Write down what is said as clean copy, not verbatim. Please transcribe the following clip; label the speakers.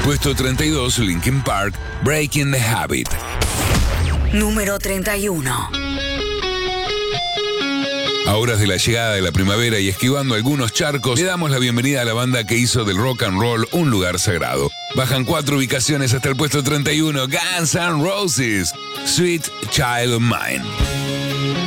Speaker 1: Puesto 32, Linkin Park, Breaking the Habit.
Speaker 2: Número 31.
Speaker 1: A horas de la llegada de la primavera y esquivando algunos charcos, le damos la bienvenida a la banda que hizo del rock and roll un lugar sagrado. Bajan 4 ubicaciones hasta el puesto 31, Guns N' Roses, Sweet Child of Mine.